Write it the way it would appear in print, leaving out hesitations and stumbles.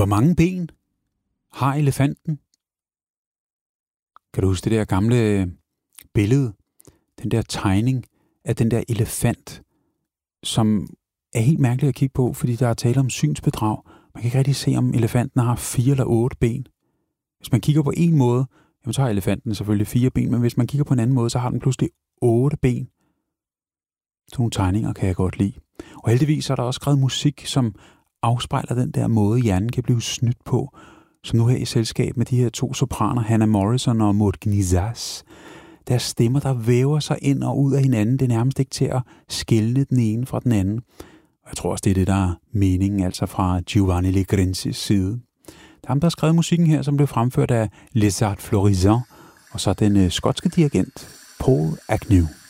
Hvor mange ben har elefanten? Kan du huske det der gamle billede? Den der tegning af den der elefant, som er helt mærkeligt at kigge på, fordi der er tale om synsbedrag. Man kan ikke rigtig se, om elefanten har 4 eller 8 ben. Hvis man kigger på en måde, jamen så har elefanten selvfølgelig 4 ben, men hvis man kigger på en anden måde, så har den pludselig 8 ben. Sådan nogle tegninger kan jeg godt lide. Og heldigvis er der også skrevet musik, som afspejler den der måde, hjernen kan blive snydt på, som nu her i selskab med de her 2 sopraner, Hannah Morrison og Maud Gnizas. Deres stemmer, der væver sig ind og ud af hinanden, det er nærmest ikke til at skelne den ene fra den anden. Og jeg tror også, det er det, der er meningen, altså fra Giovanni Legrensis side. Der er ham, der har skrevet musikken her, som blev fremført af Les Arts Florissants, og så den skotske dirigent Paul Agnew.